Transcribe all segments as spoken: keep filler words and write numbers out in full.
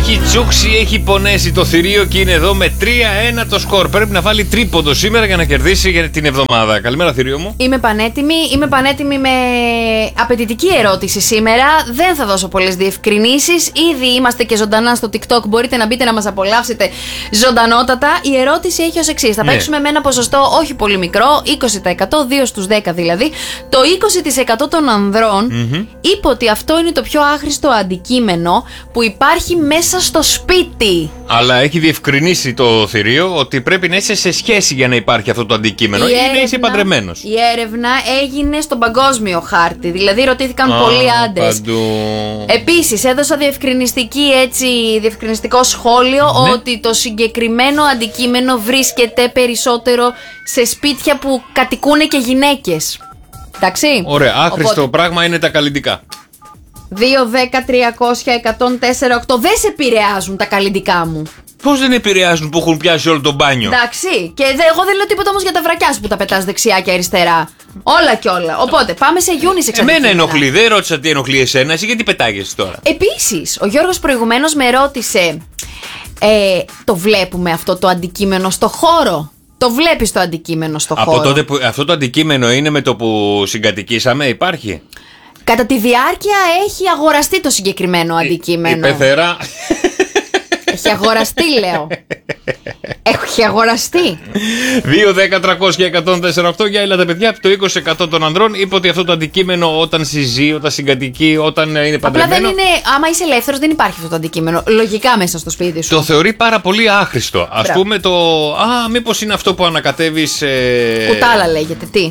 Έχει τσούξει, έχει πονέσει το θηρίο και είναι εδώ με τρία ένα το σκορ. Πρέπει να βάλει τρίποντο σήμερα για να κερδίσει για την εβδομάδα. Καλημέρα, θηρίο μου. Είμαι πανέτοιμη. Είμαι πανέτοιμη με απαιτητική ερώτηση σήμερα. Δεν θα δώσω πολλές διευκρινήσεις. Ήδη είμαστε και ζωντανά στο TikTok. Μπορείτε να μπείτε να μας απολαύσετε ζωντανότατα. Η ερώτηση έχει ως εξής. Θα ναι. παίξουμε με ένα ποσοστό όχι πολύ μικρό, είκοσι τοις εκατό, δύο στους δέκα δηλαδή. Το είκοσι τοις εκατό των ανδρών mm-hmm. είπε ότι αυτό είναι το πιο άχρηστο αντικείμενο που υπάρχει μέσα στο σπίτι. Αλλά έχει διευκρινίσει το θηρίο ότι πρέπει να είσαι σε σχέση για να υπάρχει αυτό το αντικείμενο. Η ή έρευνα, να είσαι παντρεμένος. Η έρευνα έγινε στον παγκόσμιο χάρτη. Δηλαδή ρωτήθηκαν ah, πολλοί άντρες. Επίσης έδωσα διευκρινιστική, έτσι, διευκρινιστικό σχόλιο ναι. ότι το συγκεκριμένο αντικείμενο βρίσκεται περισσότερο σε σπίτια που κατοικούν και γυναίκες. Εντάξει. Ωραία, άχρηστο Οπότε... πράγμα είναι τα καλλυντικά. δύο, δέκα, τριακόσια, εκατόν τέσσερα, οκτώ. Δεν σε επηρεάζουν τα καλλυντικά μου. Πώς δεν επηρεάζουν που έχουν πιάσει όλο το μπάνιο? Εντάξει. Και δε, εγώ δεν λέω τίποτα όμως για τα βρακιά που τα πετάς δεξιά και αριστερά. Όλα και όλα. Οπότε πάμε σε unisex. Εμένα ενοχλεί. Δεν ρώτησα τι ενοχλεί εσένα. Εσύ γιατί πετάγεσαι τώρα? Επίσης, ο Γιώργος προηγουμένως με ρώτησε, ε, το βλέπουμε αυτό το αντικείμενο στο χώρο? Το βλέπεις το αντικείμενο στο Από χώρο? τότε που αυτό το αντικείμενο είναι με το που συγκατοικήσαμε, υπάρχει? Κατά τη διάρκεια έχει αγοραστεί το συγκεκριμένο αντικείμενο. Η πεθερά. Έχει αγοραστεί, λέω. Έχει αγοραστεί. δύο, δέκα, τριακόσια, εκατόν τέσσερα, οκτώ. Για έλα τα παιδιά. Το είκοσι τοις εκατό των ανδρών είπε ότι αυτό το αντικείμενο όταν συζεί, όταν συγκατοικεί, όταν είναι παντρεμένο. Απλά δεν είναι. Άμα είσαι ελεύθερος, δεν υπάρχει αυτό το αντικείμενο. Λογικά μέσα στο σπίτι σου. Το θεωρεί πάρα πολύ άχρηστο. Ας πούμε το. Α, μήπως είναι αυτό που ανακατεύεις. Ε... Κουτάλα λέγεται. Τι?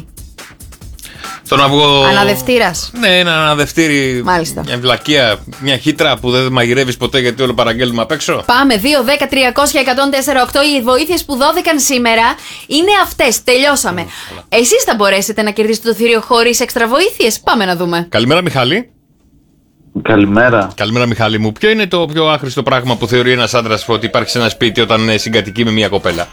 Τον αυγό... Αναδευτήρας. Ναι, ένα αναδευτήρι. Μάλιστα. Μια βλακεία, μια χύτρα που δεν μαγειρεύεις ποτέ γιατί όλο παραγγέλνουμε απ' έξω. Πάμε. δύο, δέκα, τριακόσια, εκατόν τέσσερα, οκτώ. Οι βοήθειες που δόθηκαν σήμερα είναι αυτές. Τελειώσαμε. Mm, Εσείς θα μπορέσετε να κερδίσετε το θηρίο χωρίς έξτρα βοήθειες? Πάμε να δούμε. Καλημέρα, Μιχάλη. Καλημέρα. Καλημέρα, Μιχάλη μου. Ποιο είναι το πιο άχρηστο πράγμα που θεωρεί ένας άντρας ότι υπάρχει σε ένα σπίτι όταν συγκατοικεί με μια κοπέλα?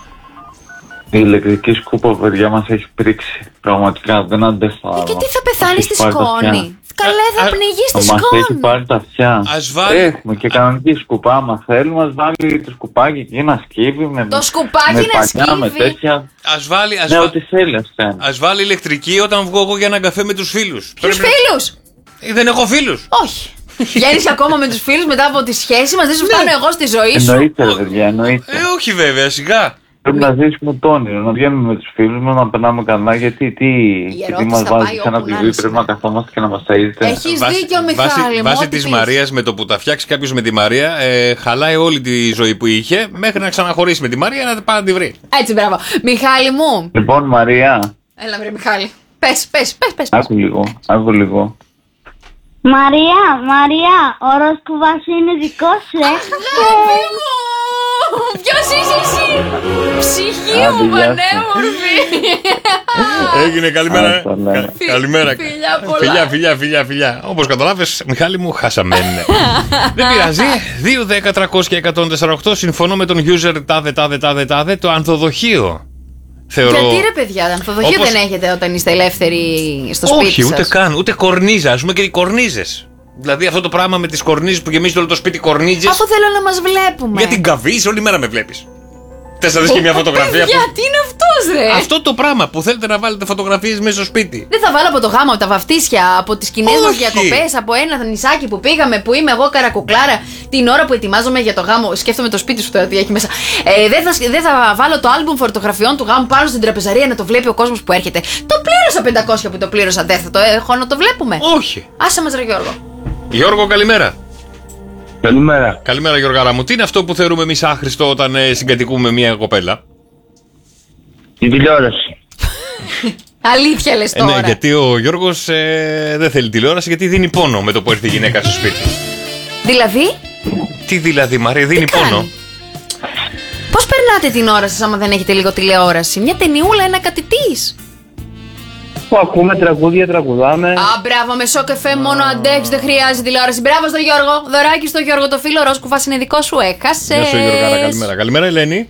Η ηλεκτρική σκούπα, παιδιά, μας έχει πρίξει. Πραγματικά δεν αντέχω. Ε, και τι θα πεθάνει στη σκόνη? Καλέ, θα πνιγεί στη σκόνη. Μας έχει πάρει τα αυτιά. Βάλει... Έχουμε και κανονική σκουπά. Άμα θέλουμε, ας βάλει το σκουπάκι εκεί να σκύβει. Με, το σκουπάκι με να πανιά, σκύβει. Με τέτοια. Ας βάλει, ας ναι, βα... ό,τι θέλει, ας κάνει. Ας βάλει ηλεκτρική όταν βγω εγώ για έναν καφέ με τους φίλους. Ποιους φίλους? Ε, δεν έχω φίλους. Όχι. Βγαίνεις ακόμα με τους φίλους μετά από τη σχέση μας? Δεν σου φτάνω εγώ στη ζωή σου? Εννοείται, παιδιά, εννοείται. Ε, όχι βέβαια, σιγά. Πρέπει να ζήσουμε το όνειρο, να βγαίνουμε με τους φίλους μας, να περνάμε καλά. Γιατί τι, τι μας βάζει σε ένα βιβλίο, πρέπει να καθόμαστε και να μας ταΐζετε. Έχεις δίκιο, Μιχάλη. Βάσει της Μαρίας, με το που τα φτιάξει κάποιος με τη Μαρία, ε, χαλάει όλη τη ζωή που είχε μέχρι να ξαναχωρήσει με τη Μαρία να πάει να τη βρει. Έτσι, μπράβο. Μιχάλη μου. Λοιπόν, Μαρία. Έλα, βρε Μιχάλη. Πες, πες, πες, πες. Άκου λίγο, άκου λίγο. Μαρία, Μαρία, ο Ροσκουβάς είναι δικό σου, ε. Αγάπη μου! Ποιος είσαι εσύ? Ψυχή μου πανέμορφη. Έγινε, καλημέρα. Καλημέρα. Φιλιά, φιλιά, φιλιά, φιλιά. Όπως καταλάβες, Μιχάλη μου, χάσαμε. Δεν πειράζει. δύο, δέκα, τριακόσια, εκατόν τέσσερα, οκτώ. Συμφωνώ με τον user τάδε, τάδε, τάδε, τάδε. Το ανθοδοχείο. Θεωρώ... Γιατί ρε παιδιά, ανθοδοχείο όπως... δεν έχετε όταν είστε ελεύθεροι στο σπίτι? Όχι, σας? ούτε καν, ούτε κορνίζα, ας πούμε και οι κορνίζες. Δηλαδή αυτό το πράγμα με τις κορνίζες που γεμίζει όλο το σπίτι κορνίζες. Αφού θέλω να μας βλέπουμε. Γιατί γκαβείς, όλη μέρα με βλέπεις. Θες να δεις και μια φωτογραφία? Γιατί είναι αυτός ρε? Αυτό το πράγμα που θέλετε να βάλετε φωτογραφίες μέσα στο σπίτι. Δεν θα βάλω από το γάμο, από τα βαφτίσια, από τις κοινές μας διακοπές, από ένα νησάκι που πήγαμε που είμαι εγώ καρακουκλάρα την ώρα που ετοιμάζομαι για το γάμο. Σκέφτομαι το σπίτι σου τώρα τι έχει μέσα. Ε, δεν, θα, δεν θα βάλω το άλμπουμ φωτογραφιών του γάμου πάνω στην τραπεζαρία να το βλέπει ο κόσμος που έρχεται. Το πλήρωσα πεντακόσια που το πλήρωσα, δεν θα το έχω να το βλέπουμε? Όχι. Άσε μας ρε Γιώργο. Γιώργο, καλημέρα. Καλημέρα. Καλημέρα, Γιώργαρα μου. Τι είναι αυτό που θεωρούμε εμείς άχρηστο όταν ε, συγκατοικούμε μια κοπέλα? Η τηλεόραση. Αλήθεια λες τώρα? Ε, ναι, γιατί ο Γιώργος ε, δεν θέλει τηλεόραση γιατί δίνει πόνο με το που έρθει η γυναίκα στο σπίτι. Δηλαδή? Τι δηλαδή, Μαρία, δίνει Τι πόνο? κάνει? Πώς περνάτε την ώρα σας άμα δεν έχετε λίγο τηλεόραση? Μια ταινιούλα, ένα κάτι της? Που ακούμε τραγούδια, τραγουδάμε. Α, μπράβο, με σοκ εφ εμ μόνο αντέξ, δεν χρειάζεται τηλεόραση. Μπράβο στο Γιώργο. Δωράκι στο Γιώργο, το φίλο Ροσκουβάς είναι δικό σου, έχασε. Γεια σου, Γιώργαρα, καλημέρα. Καλημέρα, Ελένη.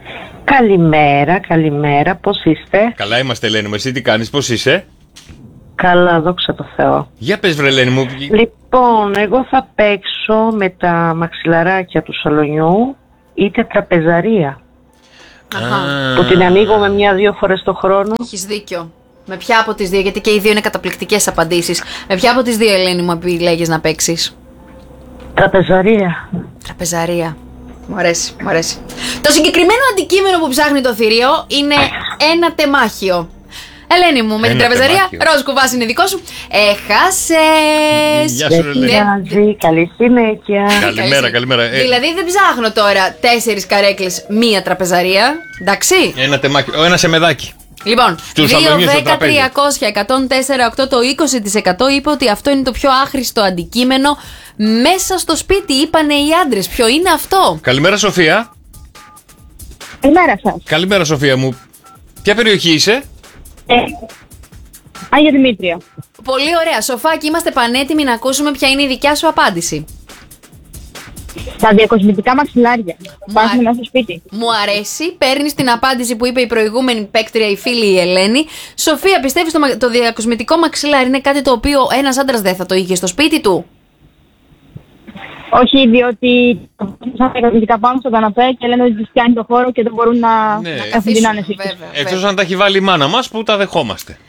Καλημέρα, καλημέρα, πώς είστε? Καλά είμαστε, Ελένη μου. Εσύ τι κάνεις, πώς είσαι? Καλά, δόξα τω Θεώ. Για πες βρε Ελένη μου. Λοιπόν, εγώ θα παίξω με τα μαξιλαράκια του σαλονιού είτε τραπεζαρία. Αχα. Που την ανοίγουμε μία-δύο φορές το χρόνο. Έχεις δίκιο. Με ποια από τις δύο, γιατί και οι δύο είναι καταπληκτικές απαντήσεις. Με ποια από τις δύο, Ελένη μου, επιλέγεις να παίξεις? Τραπεζαρία. Τραπεζαρία. Μου αρέσει, μου αρέσει. Το συγκεκριμένο αντικείμενο που ψάχνει το θηρίο είναι ένα τεμάχιο. Ελένη μου, με Ένα την τραπεζαρία, τεμάχιο. ροζ κουβάς είναι δικό σου. Έχασες. Γεια σου, ρε, Ελένη. πειράζει, καλή συνέχεια. Καλημέρα, καλημέρα. Ε, Δηλαδή δεν ψάχνω τώρα τέσσερις καρέκλες, μία τραπεζαρία. Εντάξει. Ένα τεμάκι, ο, ένα σεμεδάκι. Λοιπόν, Στους δύο, σαλονιούς στο δέκα, τραπέζι. τριακόσια, εκατόν τέσσερα, οκτώ, το είκοσι τοις εκατό είπε ότι αυτό είναι το πιο άχρηστο αντικείμενο μέσα στο σπίτι. Είπανε οι άντρες. Ποιο είναι αυτό? Καλημέρα Σοφία. Καλημέρα σας. Καλημέρα Σοφία μου. Ποια περιοχή είσαι? Ε, Άγια Δημήτρια. Πολύ ωραία. Σοφάκι, είμαστε πανέτοιμοι να ακούσουμε ποια είναι η δικιά σου απάντηση. Τα διακοσμητικά μαξιλάρια. Υπάρχουν μέσα στο σπίτι. Μου αρέσει. Παίρνει την απάντηση που είπε η προηγούμενη παίκτρια, η φίλη η Ελένη. Σοφία, πιστεύει το, μα- το διακοσμητικό μαξιλάρι είναι κάτι το οποίο ένας άντρας δεν θα το είχε στο σπίτι του? Όχι, διότι σαν διακοσμητικά πάνω στο καναπέ και λένε ότι τους πιάνει το χώρο και δεν μπορούν να, Ναι. να καθίσουν την άνεση. Βέβαια, Εκτός βέβαια. αν τα έχει βάλει η μάνα μας που τα δεχόμαστε.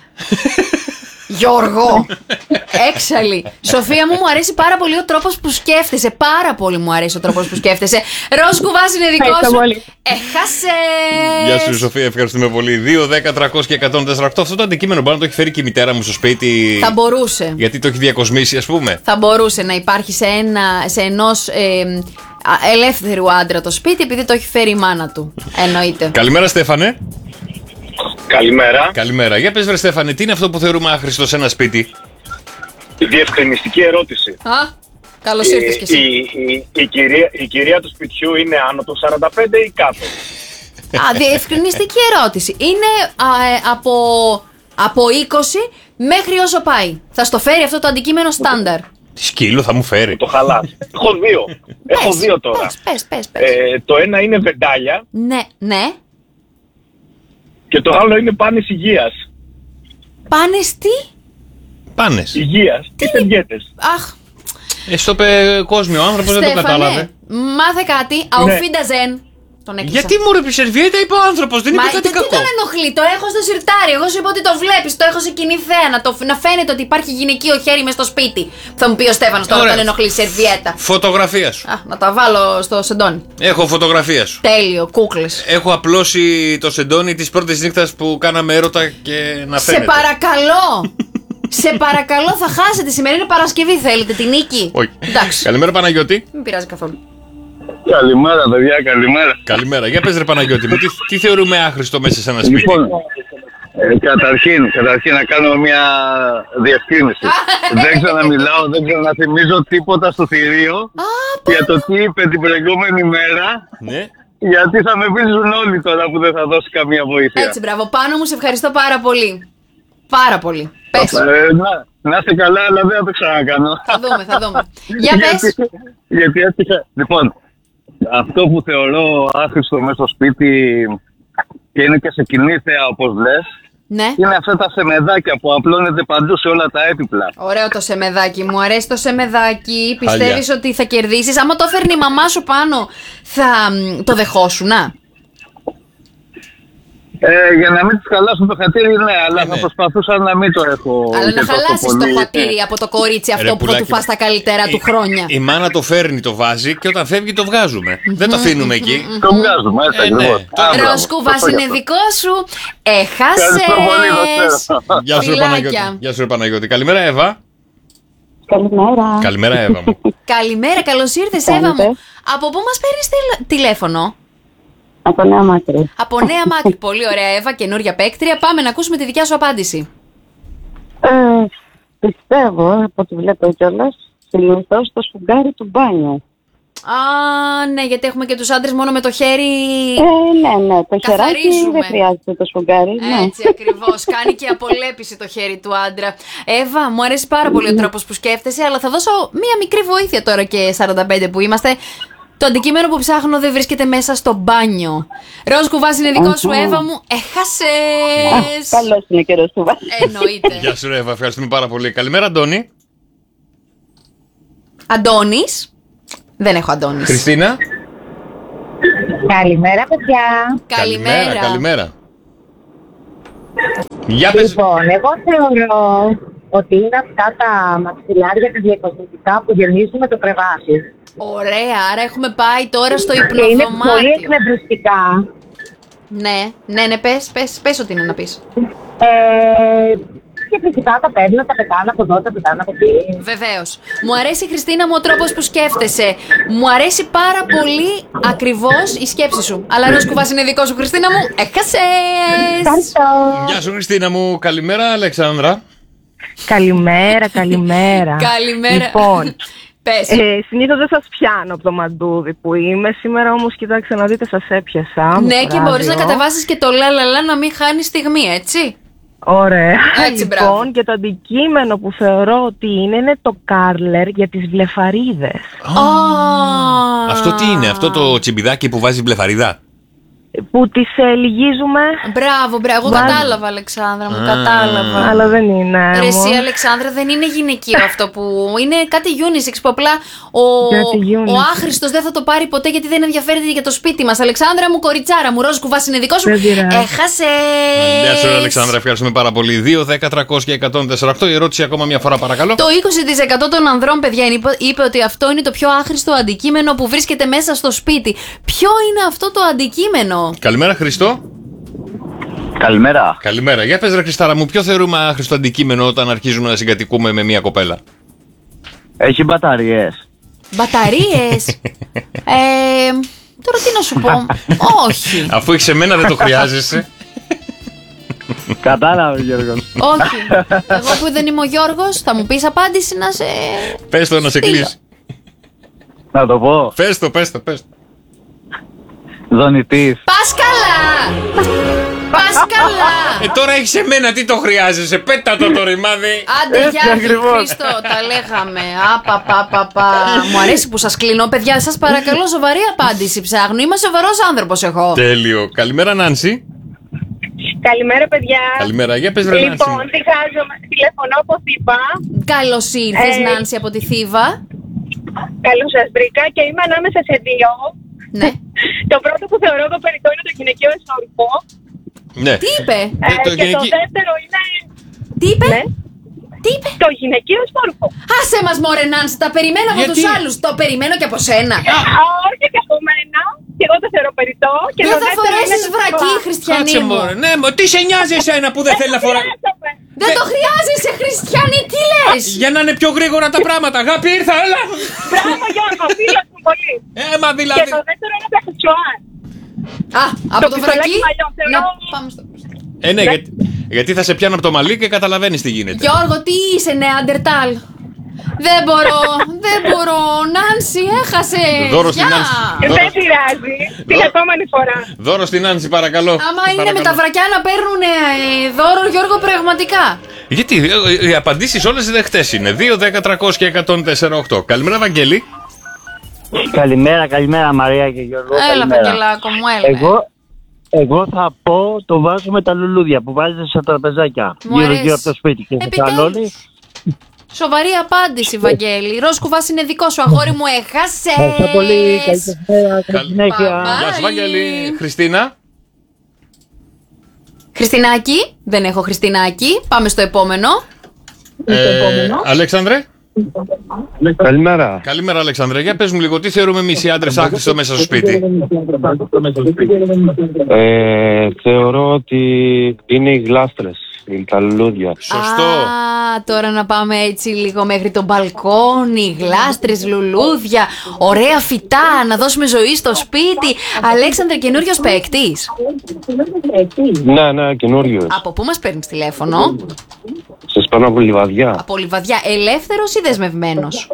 Γιώργο! Έξαλλη! Σοφία μου, μου αρέσει πάρα πολύ ο τρόπος που σκέφτεσαι. Πάρα πολύ μου αρέσει ο τρόπος που σκέφτεσαι. Ροζ κουβάς είναι δικό Ευχαριστώ σου. πολύ. Έχασες! Γεια σου Σοφία, ευχαριστούμε πολύ. δύο, δέκα, τριακόσια και εκατόν τέσσερα οκτώ. Αυτό το αντικείμενο μπορεί να το έχει φέρει και η μητέρα μου στο σπίτι. Θα μπορούσε. Γιατί το έχει διακοσμήσει, ας πούμε. Θα μπορούσε να υπάρχει σε, ένα, σε ενός ε, α, ελεύθερου άντρα το σπίτι, επειδή το έχει φέρει η μάνα του. Εννοείται. Καλημέρα Στέφανε. Καλημέρα. Καλημέρα. Για πες βρε Στέφανε, τι είναι αυτό που θεωρούμε άχρηστο σε ένα σπίτι? Διευκρινιστική ερώτηση. Α, καλώς ήρθες κι η, εσύ. η, η, η, κυρία, η κυρία του σπιτιού είναι άνω των σαράντα πέντε ή κάτω? Α, διευκρινιστική ερώτηση. Είναι α, ε, από, από είκοσι μέχρι όσο πάει. Θα στο φέρει αυτό το αντικείμενο στάνταρ. Τι σκύλο θα μου φέρει. Το χαλάς. Έχω δύο. Έχω Πες, δύο τώρα. Πες, πες, πες, πες. Ε, το ένα είναι βεντάλια Ναι, ναι. και το άλλο είναι πάνες υγείας. Πάνε τι? Πάνες. Υγείας. Τι σερβιέτες. Αχ, Ε, στο πε κόσμο, ο άνθρωπος δεν το κατάλαβε. μάθε κάτι. Αουφίνταζεν. Τον έκλεισα. Γιατί μου ρε σερβιέτα είπε ο άνθρωπος, δεν είπε Μα κάτι το, τι κακό. τον ενοχλεί, το έχω στο σιρτάρι. Εγώ σου είπα ότι το βλέπεις, το έχω σε κοινή θέα. Να, το, να φαίνεται ότι υπάρχει γυναικείο χέρι μες στο σπίτι. Θα μου πει ο Στέφανος τώρα Ωραία. τον ενοχλεί η σερβιέτα. Φωτογραφία σου. Α, να τα βάλω στο σεντόνι. Έχω φωτογραφία σου. Τέλειο, κούκλες. Έχω απλώσει το σεντόνι της πρώτης νύχτας που κάναμε έρωτα και να Σε φαίνεται. παρακαλώ! Σε παρακαλώ, θα χάσετε. Σήμερα είναι Παρασκευή, θέλετε την νίκη? Όχι. Εντάξει. Καλημέρα Παναγιώτη. Μην πειράζει καθόλου. Καλημέρα παιδιά, καλημέρα. Καλημέρα. Για πες ρε Παναγιώτη μου, τι, τι θεωρούμε άχρηστο μέσα σε ένα σπίτι? Λοιπόν, ε, καταρχήν, καταρχήν να κάνω μια διευκρίνηση. Δεν ξαναμιλάω, δεν ξαναθυμίζω τίποτα στο θηρίο Α, για το τι είπε την προηγούμενη μέρα. Ναι. Γιατί θα με βρίζουν όλοι τώρα που δεν θα δώσει καμία βοήθεια. έτσι, μπράβο. Πάνω μου, σε ευχαριστώ πάρα πολύ. Πάρα πολύ. Πες. Ε, να, να είστε καλά, αλλά δεν θα το ξανακάνω. Θα δούμε, θα δούμε. Για πες. γιατί, γιατί έτυχε. Λοιπόν, αυτό που θεωρώ άχρηστο μέσα στο σπίτι και είναι και σε κοινή θέα όπως λες, Ναι. είναι αυτά τα σεμεδάκια που απλώνεται παντού σε όλα τα έπιπλα. Ωραίο το σεμεδάκι, μου αρέσει το σεμεδάκι. Χάλια. Πιστεύεις ότι θα κερδίσεις? Άμα το έφερνε η μαμά σου πάνω, θα μ, το δεχόσουνα? Ε, για να μην τις χαλάσω το χατήρι, ναι, αλλά Ε, θα ναι. προσπαθούσα να μην το έχω. Αλλά και να τόσο χαλάσεις πολύ. το χατήρι από το κορίτσι αυτό Ρε, που θα πουλάκι του φας μου. τα καλύτερα του Η- χρόνια. Η μάνα το φέρνει, το βάζει και όταν φεύγει το βγάζουμε. Δεν το αφήνουμε εκεί. Το βγάζουμε, έτσι Ε, ναι. ακριβώς. Το- Α, μπράβο, Ροσκούβας σωστό είναι γι' αυτό. δικό σου. Ευχαριστώ πολύ, το Έχασες. ξέρω. Γεια σου ρε Φιλάκια. Παναγιώτη. Γεια σου ρε Παναγιώτη. Καλημέρα Εύα. Καλημέρα. Καλημέρα Εύα μου. Καλημέρα, καλώς ήρθες Τι Εύα κάνετε? μου. Από πού μας παίρνεις τηλε- τηλέφωνο? Από Νέα Μάκρη. Από Νέα Μάκρη. Πολύ ωραία Εύα, καινούρια παίκτρια. Πάμε να ακούσουμε τη δικιά σου απάντηση. Ε, πιστεύω, από ό,τι βλέπω κιόλας, συνηθώ στο σφουγγάρι του μπάνιου. Α, ναι, γιατί έχουμε και τους άντρες μόνο με το χέρι. Ε, ναι, ναι, το χεράκι Καθαρίζουμε. δεν χρειάζεται το σφουγγάρι. Ναι. Έτσι ακριβώς. Κάνει και απολέπιση το χέρι του άντρα. Εύα, μου αρέσει πάρα πολύ ο τρόπος που σκέφτεσαι, αλλά θα δώσω μία μικρή βοήθεια τώρα και σαράντα πέντε που είμαστε. Το αντικείμενο που ψάχνω δεν βρίσκεται μέσα στο μπάνιο. Ροζ Κουβάς είναι δικό σου, Εύα μου. Έχασες. Καλώς είναι και Ροζ Κουβάς. Εννοείται. Γεια σου, Εύα, ευχαριστούμε πάρα πολύ. Καλημέρα, Αντώνη. Αντώνης. Δεν έχω Αντώνης. Χριστίνα. Καλημέρα, παιδιά. Καλημέρα. Καλημέρα. Για πες. Λοιπόν, εγώ θεωρώ ότι είναι αυτά τα μαξιλάρια τα διακοσμητικά που γεμίζουν με το κρεβάτι. Ωραία, άρα έχουμε πάει τώρα στο Και είναι υπνοδωμάτιο. πολύ εκνευριστικά. Ναι, ναι, ναι, πες, πες, πες ό,τι είναι να πεις. Ε, και φυσικά τα παίρνω, τα πετάνω από εδώ, τα πετάνω από εκεί. Βεβαίως. Μου αρέσει, Χριστίνα μου, ο τρόπος που σκέφτεσαι. Μου αρέσει πάρα πολύ ακριβώς η σκέψη σου. Αλλά Ροζ Κουβάς είναι δικό σου, Χριστίνα μου. Έχασες. Ευχαριστώ. Γεια σου, Χριστίνα μου. Καλημέρα, Αλεξάνδρα. Καλημέρα, καλημέρα. Καλημέρα. Λοιπόν, Πες. ε, συνήθως δεν σας πιάνω από το μαντούδι που είμαι. Σήμερα όμως, κοιτάξτε να δείτε, σας έπιασα. Ναι, με και το μπορείς να ράδιο. κατεβάσεις και το λαλαλα να μην χάνεις στιγμή, έτσι. Ωραία. Έτσι, μπράβο. Λοιπόν, και το αντικείμενο που θεωρώ ότι είναι, είναι το κάρλερ για τις βλεφαρίδες. Α. Αυτό τι είναι, αυτό το τσιμπιδάκι που βάζει μπλεφαρίδα. Που τις ε, λυγίζουμε, Μπράβο, μπράβο. Εγώ Βάζω. κατάλαβα, Αλεξάνδρα μου, κατάλαβα. αλλά δεν είναι. Ρε εσύ, όμως. Αλεξάνδρα, δεν είναι γυναικείο αυτό που είναι κάτι unisex που απλά ο, Κάτι unisex. ο άχρηστος δεν θα το πάρει ποτέ γιατί δεν ενδιαφέρεται για το σπίτι μας. Αλεξάνδρα μου, κοριτσάρα μου, Ροζ Κουβάς είναι δικό σου. Δεν πειράζει. Έχασες. Γεια σου, Αλεξάνδρα, ευχαριστούμε πάρα πολύ. δύο, δέκα, τριακόσια, εκατόν τέσσερα οκτώ. Η ερώτηση ακόμα μια φορά, παρακαλώ. Το είκοσι τοις εκατό των ανδρών, παιδιά, είπε, είπε ότι αυτό είναι το πιο άχρηστο αντικείμενο που βρίσκεται μέσα στο σπίτι. Ποιο είναι αυτό το αντικείμενο? Καλημέρα, Χριστό. Καλημέρα. Καλημέρα. Για πες, ρε Χριστάρα μου, ποιο θεωρούμε άχρηστο αντικείμενο όταν αρχίζουμε να συγκατοικούμε με μια κοπέλα. Έχει μπαταρίες. Μπαταρίες. ε, τώρα τι να σου πω. Όχι. Αφού έχει εμένα, δεν το χρειάζεσαι. Κατάλαβε, Γιώργο. Όχι. Εγώ που δεν είμαι ο Γιώργος, θα μου πεις απάντηση να σε. Πες το να σε Στείλω. κλείσει. Να το πω. Πες το, πες το, πες το. Δονητής. Πας καλά! Πας καλά! Ε, τώρα έχεις εμένα, τι το χρειάζεσαι. Πέτα το το ρημάδι. Άντε, Έτσι γεια ακριβώς. Χρήστο, τα λέγαμε. Απα, πα, πα, πα. Μου αρέσει που σας κλείνω. Παιδιά, σας παρακαλώ, σοβαρή απάντηση ψάχνω. Είμαι σοβαρός άνθρωπος εγώ. Τέλειο. Καλημέρα, Νάνση. Καλημέρα, παιδιά. Καλημέρα. Για πες, ρε Νάνση. Λοιπόν, διχάζομαι, τηλεφωνώ από Θήβα. Καλώς ήρθες, Ε, Νάνση, από τη Θήβα. Καλώς σας βρήκα και είμαι ανάμεσα σε δύο. Ναι. Το πρώτο που θεωρώ εγώ περιττό είναι το γυναικείο εσωρουπό. Ναι. Τι είπε? Ε, το και το γυναικείο- δεύτερο είναι Τι είπε? Ναι. Τι είπε? το γυναικείο εσωρουπό. Άσε μας, μωρέ, Νάνση, τα περιμένω από Γιατί? τους άλλους. Το περιμένω και από σένα. Α, όχι και από μένα. Και εγώ το θεωρώ περιττό. Και Δεν το θα δεύτερο φορέσεις είναι το βρακί, σοκολάτα. Χριστιανή Κάτσε μου. μωρέ. Ναι, μα τι σε νοιάζει εσένα που δεν θέλει να φοράει. Χρειάζομαι. Δεν το χρειάζεσαι, Χριστιανή, τι λες? Για να είναι πιο γρήγορα τα πράγματα. Αγάπη, ήρθα, έλα. Μπράβο, Γιώργο, φίλος μου πολύ. Ε, μα Και δηλαδή. το δεύτερο είναι το αξεσουάρ. Α, από το, πιστολάκι βρακί. μαλλιών, θεωρώ- Να πάμε στο. Ε, ναι, γιατί, γιατί θα σε πιάνω από το μαλλί και καταλαβαίνεις τι γίνεται. Γιώργο, τι είσαι, Νεαντερτάλ? Δεν μπορώ, δεν μπορώ. Νάνση, έχασε. Δώρο στην Νάνση. Δεν Δώρο- πειράζει. Την Δώρο- επόμενη φορά. Δώρο στην Νάνση, παρακαλώ. Άμα είναι Παρακαλώ. με τα βρακιά να παίρνουν δώρο, Γιώργο, πραγματικά. Γιατί ε, οι απαντήσεις όλες δεχτές είναι. δύο, δέκα, τριακόσια, εκατόν τέσσερα οκτώ. Καλημέρα, Βαγγέλη. Καλημέρα, καλημέρα Μαρία και Γιώργο. Έλα, καλημέρα. Βαγγελάκο μου, έλα. Εγώ, εγώ θα πω το βάζω με τα λουλούδια που βάζετε στα τραπεζάκια. Μου Γύρω αρέσει. γύρω από το σπίτι. Και στο Επιτέλους. σαλόνι. Σοβαρή απάντηση, Βαγγέλη. Ροζ Κουβάς είναι δικό σου, αγόρι μου, έχασε. Ευχαριστώ πολύ. Καλή σας μέρα. Καλή Καλ- συνέχεια. Bye. Γεια σου, Βαγγέλη. Χριστίνα. Χριστινάκη, δεν έχω Χριστινάκη. Πάμε στο επόμενο. Ε, Αλέξανδρε. Καλημέρα. Καλημέρα, Αλέξανδρε. Για πες μου λίγο, τι θεωρούμε εμείς οι άντρες άχρηστο μέσα στο σπίτι. Ε, θεωρώ ότι είναι οι γλάστρες, τα λουλούδια. Σωστό. Α, τώρα να πάμε έτσι λίγο μέχρι το μπαλκόνι, γλάστρες, λουλούδια, ωραία φυτά, να δώσουμε ζωή στο σπίτι. Αλέξανδρε, καινούριος παίκτης. Ναι, ναι, καινούριος. Από πού μας παίρνεις τηλέφωνο? Σας παίρνω από Λιβαδιά. Από Λιβαδιά. Ελεύθερος ή δεσμευμένος?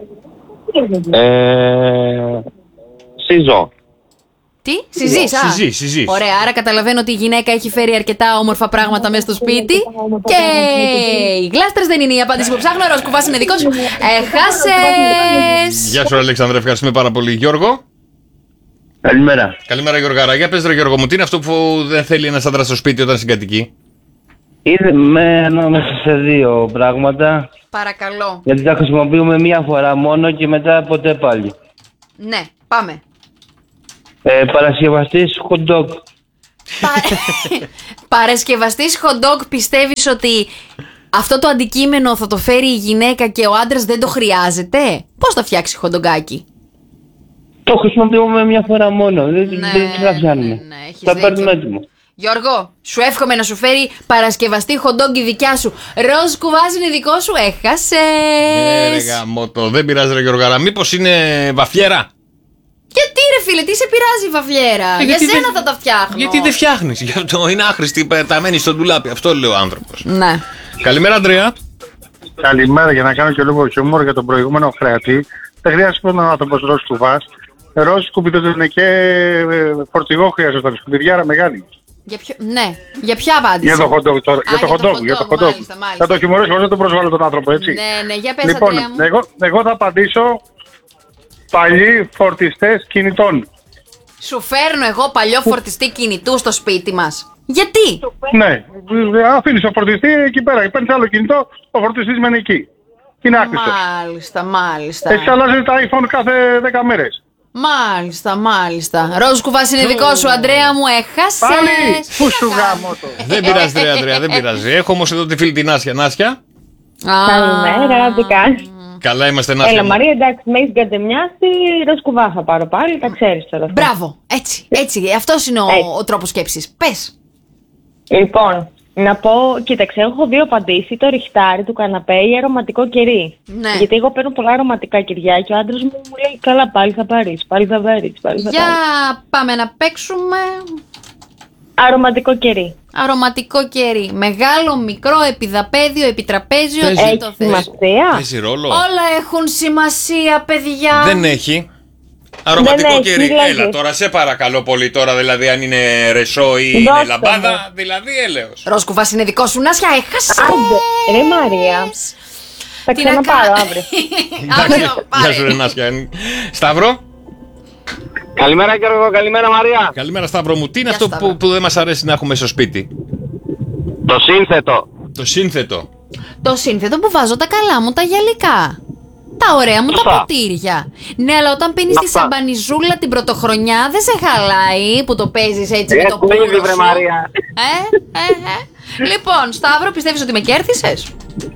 Ε, Σύζω. Τι, συζείς, α? Συζεί, συζείς. Ωραία, άρα καταλαβαίνω ότι η γυναίκα έχει φέρει αρκετά όμορφα πράγματα μέσα στο σπίτι. Και οι γλάστρες δεν είναι η απάντηση που ψάχνω. Ροζ Κουβάς είναι δικός σου. Έχασες. Γεια σου, Αλέξανδρε. Ευχαριστούμε πάρα πολύ. Γιώργο. Καλημέρα. Καλημέρα Γιωργάρα. Για πες ρε Γιώργο μου, τι είναι αυτό που δεν θέλει ένας άντρας στο σπίτι όταν συγκατοικεί? Είναι με ανάμεσα σε δύο πράγματα. Παρακαλώ. Γιατί τα χρησιμοποιούμε μία φορά μόνο και μετά ποτέ πάλι. Ναι, πάμε. Ε, παρασκευαστής hot dog. Πα... Παρασκευαστής hot dog, πιστεύεις ότι αυτό το αντικείμενο θα το φέρει η γυναίκα και ο άντρας δεν το χρειάζεται? Πώς θα φτιάξει χοντογκάκι? Το χρησιμοποιούμε μία φορά μόνο. Δεν Ναι, δεν θα πιάνουμε. ναι, ναι, έχεις Θα δίκιο. παίρνουμε έτοιμο. Γιώργο, σου εύχομαι να σου φέρει παρασκευαστή hot dog η δικιά σου. Ροζ κουβάζ είναι δικό σου, έχασες. Ναι ρε γαμώτο, δεν πειράζει ρε Γιωργάρα. Μήπως είναι βαφιέρα? Γιατί ρε φίλε, τι σε πειράζει η βαφιέρα? Ε, Για γιατί σένα δεν- θα τα φτιάχνω. Γιατί δεν φτιάχνεις? Γι' αυτό είναι άχρηστη, πεταμένη στο ντουλάπι. Αυτό λέει ο άνθρωπος. Ναι. Καλημέρα Ανδρέα. Καλημέρα, για να κάνω και λίγο χιούμορ για τον προηγούμενο χρεατή. Δεν χρειάζεται να άνθρωπος ροζ κουβάς. Ροζ σκουπιδότανε και ε, φορτηγό χρειάζεται, σκουπιδιάρα μεγάλη. Για ποιο... Ναι, για ποια απάντηση? Για το hot dog τώρα. Α, για το hot dog. Για το hot dog. μάλιστα, μάλιστα. Θα το χιουμορίσω χωρίς να τον προσβάλλω τον άνθρωπο, έτσι. Ναι, ναι, για πες Λοιπόν, Αντρέα μου. εγώ, εγώ θα απαντήσω παλιοί φορτιστές κινητών. Σου φέρνω εγώ παλιό φορτιστή κινητού στο σπίτι μας. Γιατί? Ναι, αφήνεις το φορτιστή εκεί πέρα. Παίρνεις άλλο κινητό, ο φορτιστής μένει εκεί. Είναι άχρηστος. Μάλιστα, μάλιστα. Εσύ αλλάζεις τα iPhone κάθε δέκα μέρες. Μάλιστα, μάλιστα. Ροζ κουβάς είναι δικό σου, Αντρέα μου, έχασες. Πάλι, πού σου γάμο το. Δεν πειράζει ρε Ανδρέα, δεν πειράζει. Έχω όμως εδώ τη φίλη την Νάσια. Νάσια. Α, Καλημέρα, τι κάνεις? Καλά είμαστε Νάσια. Έλα μου. Μαρία, εντάξει, με έχεις κατεμοιάσει, ροζ κουβά θα πάρω πάλι, τα ξέρεις τώρα. Μπράβο, έτσι, έτσι. Αυτός είναι ο, Έτσι. ο τρόπος σκέψης. Πες. Λοιπόν, να πω, κοίταξε, έχω δύο απαντήσει, το ριχτάρι του καναπέ ή αρωματικό κερί. Ναι. Γιατί εγώ παίρνω πολλά αρωματικά κεριά και ο άντρας μου μου λέει, καλά πάλι θα πάρεις, πάλι θα πάρεις, πάλι θα Για πάρεις. πάμε να παίξουμε. Αρωματικό κερί. Αρωματικό κερί. Μεγάλο, μικρό, επιδαπέδιο, επιτραπέζιο. Παίζει. Τι Έχει το θες? σημασία. Παίζει ρόλο. Όλα έχουν σημασία, παιδιά. Δεν έχει. Αρωματικό έχει, κερί. δηλαδή. Έλα τώρα, σε παρακαλώ πολύ τώρα, δηλαδή αν είναι ρεσό ή Δώστε είναι λαμπάδα, μου. δηλαδή έλεος. Ροζ κουβάς είναι δικό σου, Νάσια, έχασες. Άντε, ρε Μαρία, θα Τι να ξαναπάρω κάνω. αύριο. Αύριο, Γεια πάρε. σου ρε Νάσια. Σταύρο. Καλημέρα Γιώργο, καλημέρα Μαρία. Καλημέρα Σταύρο μου. Τι είναι Γεια αυτό Σταύρο. που, που δεν μας αρέσει να έχουμε στο σπίτι? Το σύνθετο. Το σύνθετο. Το σύνθετο που βάζω τα καλά μου, τα γυαλικά. Τα ωραία μου τα Σωστά. ποτήρια. Ναι, αλλά όταν πίνεις τη Αυτά. σαμπανιζούλα την πρωτοχρονιά, δεν σε χαλάει που το παίζεις έτσι με Ε, το κουνίδι, πούλο βρε σου. Μαρία. Ε, ε, ε. Λοιπόν, Σταύρο, πιστεύεις ότι με κέρδισες?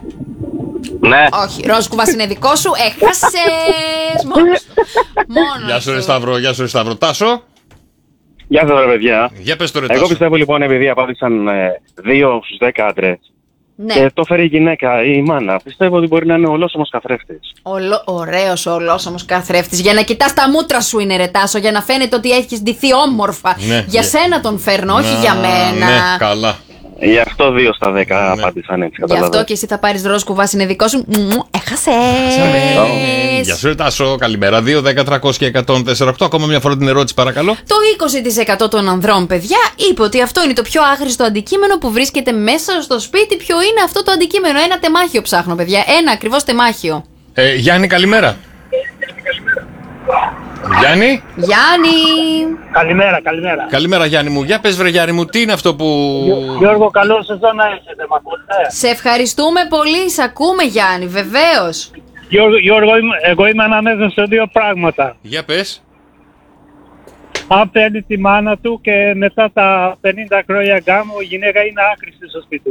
Ναι. Όχι, ροζ κουβάς είναι δικό σου, έχασες. Μόνος του. Μόνος Γεια σου ρε του. Σταύρο, γεια σου ρε Σταύρο. Τάσο. Γεια σας ρε παιδιά. Για πες το ρε Εγώ Τάσο. πιστεύω λοιπόν επειδή απάντησαν ε, δύο στους δέκα άντρες Ναι, και το φέρει η γυναίκα ή η μάνα, πιστεύω ότι μπορεί να είναι ολόσωμος καθρέφτης. Ολο... ωραίος ο ολόσωμος καθρέφτης. Για να κοιτάς τα μούτρα σου είναι ρε Τάσο, για να φαίνεται ότι έχεις ντυθεί όμορφα. Ναι, για ναι. σένα τον φέρνω, όχι Να, για μένα. Ναι, καλά. Γι' αυτό δύο στα δέκα Ναι. απάντησαν έτσι, Γι' αυτό καταλαβαίνω. και εσύ θα πάρεις ροζ κουβάς είναι δικό σου. Μου, έχασες. Γεια σου ρε Τάσο, καλημέρα. δύο, δέκα, τριακόσια, εκατόν τέσσερα οκτώ. Ακόμα μια φορά την ερώτηση παρακαλώ. Το είκοσι τοις εκατό των ανδρών, παιδιά, είπε ότι αυτό είναι το πιο άχρηστο αντικείμενο που βρίσκεται μέσα στο σπίτι. Ποιο είναι αυτό το αντικείμενο? Ένα τεμάχιο ψάχνω, παιδιά. Ένα ακριβώς τεμάχιο. Ε, Γιάννη, καλημέρα. Γιάννη. Γιάννη! Καλημέρα, καλημέρα. Καλημέρα Γιάννη μου. Για πες βρε Γιάννη μου, τι είναι αυτό που... Γιώργο, καλό σεζόν να έχετε, μ' ακούτε? Σε ευχαριστούμε πολύ, σ' ακούμε Γιάννη, βεβαίως. Γιώργο, Γιώργο, είμαι- εγώ είμαι ανάμεσα σε δύο πράγματα. Για πες. Αν παίρνει τη μάνα του και μετά τα πενήντα χρόνια γάμου η γυναίκα είναι άχρηστη στο σπίτι.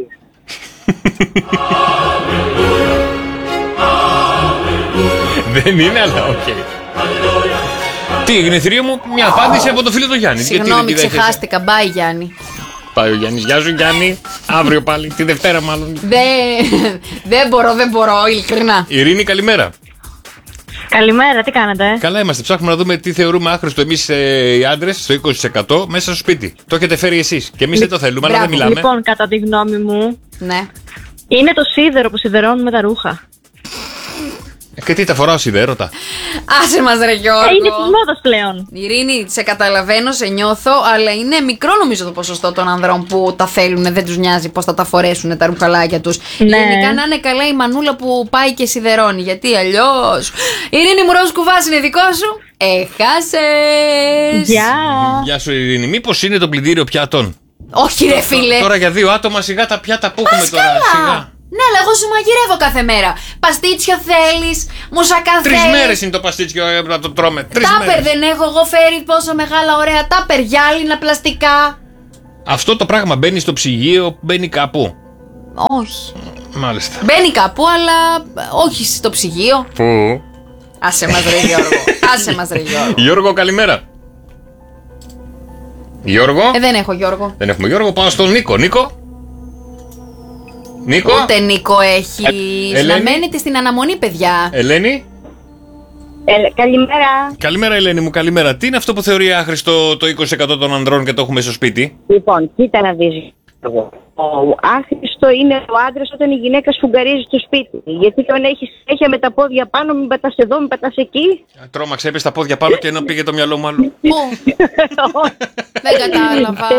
Δεν είναι, αλλά οκ. Τι, γνηθρίο μου, μια απάντηση από το φίλο του Γιάννη. Γιατί Συγγνώμη, δεν τη δέχεσαι? ξεχάστηκα. Μπάει Γιάννη. Πάει ο Γιάννης. Γεια σου Γιάννη. Αύριο πάλι, τη Δευτέρα μάλλον. Δεν, δεν μπορώ, δεν μπορώ, ειλικρινά. Ειρήνη, καλημέρα. Καλημέρα, τι κάνετε? Καλά είμαστε. Ψάχνουμε να δούμε τι θεωρούμε άχρηστο εμείς ε, οι άντρες στο είκοσι τοις εκατό μέσα στο σπίτι. Το έχετε φέρει εσείς. Και εμείς δεν το θέλουμε, αλλά δεν Μπράβο. μιλάμε. Λοιπόν, κατά τη γνώμη μου, Ναι. είναι το σίδερο που σιδερώνουμε τα ρούχα. Και τι τα φοράω σιδέρωτα. Άσε μας ρε Γιώργο. Ε, είναι της μόδας πλέον. Ειρήνη, σε καταλαβαίνω, σε νιώθω, αλλά είναι μικρό νομίζω το ποσοστό των ανδρών που τα θέλουν, δεν τους νοιάζει πώς θα τα φορέσουν τα ρουχαλάκια τους. Ναι. Γενικά να είναι καλά η μανούλα που πάει και σιδερώνει, γιατί αλλιώς. Ειρήνη μου, ροζ κουβάς είναι δικό σου. Έχασες. Γεια. Γεια σου Ειρήνη, μήπως είναι το πλυντήριο πιάτων? Όχι ρε φίλε. Τώρα για δύο άτομα σιγά τα πιάτα που έχουμε τώρα. Σιγά. Ναι, αλλά εγώ σου μαγειρεύω κάθε μέρα. Παστίτσιο θέλεις, μουσακά θέλεις. Τρεις μέρες είναι το παστίτσιο να το τρώμε. Τρεις Τάπερ μέρες. δεν έχω εγώ φέρει πόσο μεγάλα ωραία τάπερ, γυάλινα, πλαστικά. Αυτό το πράγμα μπαίνει στο ψυγείο, μπαίνει κάπου? Όχι. Μάλιστα. Μπαίνει κάπου, αλλά όχι στο ψυγείο. Πού? Άσε μας ρε Γιώργο. Άσε μας ρε Γιώργο. Γιώργο, καλημέρα. Γιώργο. Ε, δεν έχω Γιώργο. Δεν έχουμε Γιώργο, πάω στον Νίκο. Νίκο. Νίκο. Ούτε Νίκο έχει. Ε, Ελένη. Μένετε στην αναμονή, παιδιά. Ελένη. Ε, καλημέρα. Καλημέρα Ελένη μου, καλημέρα. Τι είναι αυτό που θεωρεί άχρηστο το είκοσι τοις εκατό των ανδρών και το έχουμε στο σπίτι? Λοιπόν, κοίτα να δεις. Ο άχρηστο είναι ο άντρας όταν η γυναίκα σφουγγαρίζει στο σπίτι. Γιατί τον έχει συνέχεια με τα πόδια πάνω, μην πατάς εδώ, μην πατάς εκεί. Τρώμαξε, έπεσε τα πόδια πάνω και ενώ πήγε το μυαλό μου αλλού. Πού? Δεν κατάλαβα.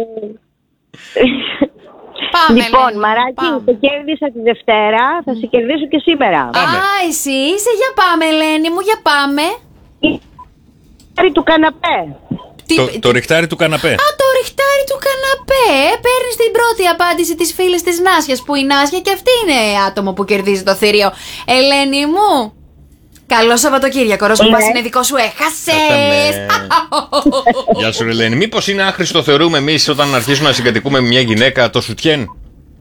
Πάμε, Λοιπόν, Ελένη, Μαράκι, πάμε. το κέρδισα τη Δευτέρα, θα σε κερδίσω και σήμερα. Α, εσύ είσαι, για πάμε Ελένη μου, για πάμε. Ριχτάρι του καναπέ. Το, το ριχτάρι του καναπέ. Α, το ριχτάρι του καναπέ. Παίρνει την πρώτη απάντηση της φίλης της Νάσιας, που η Νάσια και αυτή είναι άτομο που κερδίζει το θηρίο. Ελένη μου, καλό Σαββατοκύριακο. Ρος που πας είναι δικό σου, έχασες. Γεια σου Ελένη. Μήπως είναι άχρηστο θεωρούμε εμείς όταν αρχίσουμε να συγκατοικούμε με μια γυναίκα το σουτιέν?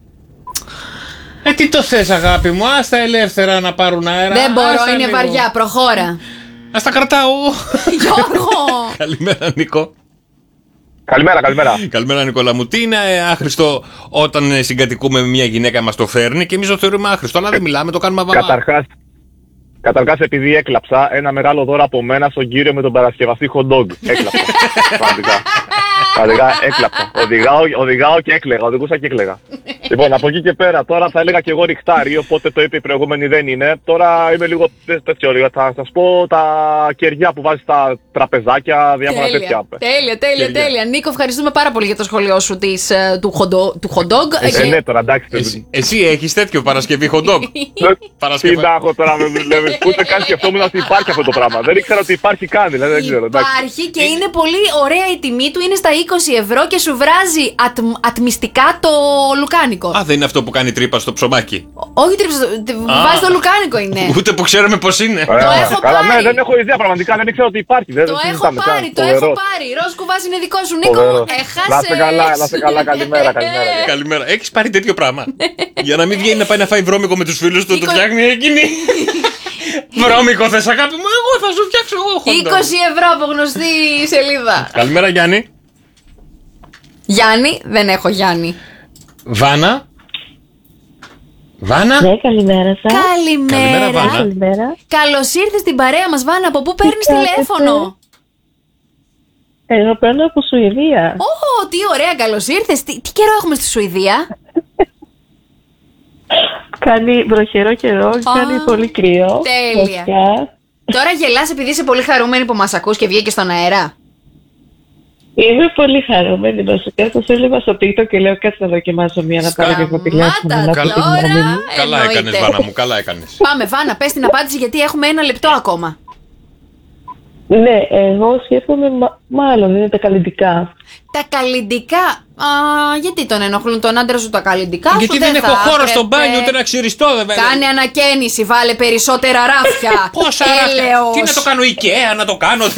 Ε, τι το θες αγάπη μου, άστα ελεύθερα να πάρουν αέρα. Δεν μπορώ, άστα είναι λίγο. βαριά, προχώρα. Ας τα κρατάω. Γιώργο. Καλημέρα Νίκο. Καλημέρα, καλημέρα. Καλημέρα Νικόλα μου. Τι είναι άχρηστο όταν συγκατοικούμε με μια γυναίκα, μας το φέρνει και εμείς το θεωρούμε άχρηστο, αλλά δεν μιλάμε, το κάνουμε αβαβά. Καταρχάς, καταρχάς, επειδή έκλαψα ένα μεγάλο δώρο από μένα στον κύριο με τον παρασκευαστή hot dog. Έκλαψα. Πραγματικά. Πραγματικά έκλαψα. Οδηγάω, οδηγάω και έκλαιγα. Οδηγούσα και έκλαιγα. Λοιπόν, από εκεί και πέρα, τώρα θα έλεγα και εγώ ριχτάρι, οπότε το είπε η προηγούμενη δεν είναι. Τώρα είμαι λίγο τέτοιο λίγο. Θα σας πω τα κεριά που βάζει στα τραπεζάκια, διάφορα Τέλεια, τέτοια. τέλεια, τέλεια, Κεριά. τέλεια. Νίκο, ευχαριστούμε πάρα πολύ για το σχολείο σου της, ε, του hot dog- του hot dog. Ε, Και- ναι, τώρα εντάξει. Εσύ, εσύ έχεις τέτοιο Παρασκευή hot dog? Τι να έχω τώρα, με δουλεύει. Ούτε καν σκεφτόμουν ότι υπάρχει αυτό το πράγμα. Δεν ήξερα ότι υπάρχει καν, δηλαδή δεν ξέρω. εντάξει. Υπάρχει και είναι πολύ ωραία η τιμή του, είναι στα είκοσι ευρώ και σου βράζει ατμ, ατμιστικά το λουκάνικο. Α, δεν είναι αυτό που κάνει τρύπα στο ψωμάκι. Όχι τρίψε, βάζει το λουκάνικο είναι. Ούτε που ξέρουμε πώς είναι. Το έχω Καλά, πάρει. ναι, δεν έχω ιδέα πραγματικά, δεν ήξερα ότι υπάρχει. Δεν Το έχω συζητάμε καν. πάρει, το Φοβερός. έχω πάρει. Ροζ κουβάς είναι δικό σου, Νίκο. Φοβερός. Έχασες. Να είστε καλά, να είστε καλά, καλημέρα, καλημέρα. Καλημέρα. Έχεις πάρει τέτοιο πράγμα? Για να μην βγαίνει να πάει να φάει βρώμικο με τους φίλους του, το φτιάχνει εκείνη. Βρώμικο θες αγάπη μου, εγώ θα σου φτιάξω εγώ hot dog. είκοσι ευρώ από γνωστή σελίδα. Καλημέρα Γιάννη. Γιάννη, δεν έχω Γιάννη. Βάνα. Βάνα. Ναι, καλημέρα σας. Καλημέρα. Καλημέρα, Βάνα. Καλημέρα. Καλώς ήρθες στην παρέα μας, Βάνα. Από πού παίρνεις κάνετε? τηλέφωνο? Εγώ παίρνω από Σουηδία. Ω, τι ωραία, καλώς ήρθες. Τι, τι καιρό έχουμε στη Σουηδία? Κάνει βροχερό καιρό, κάνει πολύ κρύο. Τέλεια. Φωτιά. Τώρα γελάς επειδή είσαι πολύ χαρούμενη που μας ακούς και βγήκες στον αέρα. Είμαι πολύ χαρούμενη να σου κάνω. Σας έλεγα στο TikTok και λέω κάτσε να δοκιμάσω μία να πάρω και εγώ τηλέφωνο. να Σταμάτα πω τη τώρα. γνώμη μου. Καλά Εννοείται. έκανες Βάνα μου, καλά έκανες. Πάμε, Βάνα, πες την απάντηση γιατί έχουμε ένα λεπτό ακόμα. Ναι, εγώ σκέφτομαι μα- μάλλον είναι τα καλλιτικά. Τα καλλιντικά. Α, γιατί τον ενοχλούν τον άντρα σου τα καλλιντικά? Γιατί σου δεν έχω θα χώρο στο έπρεπε. μπάνιο ούτε να ξυριστώ δεν Κάνε ανακαίνιση, βάλε περισσότερα ράφια. Πόσα ράφια? Έλεος. Τι να το κάνω IKEA, να το κάνω?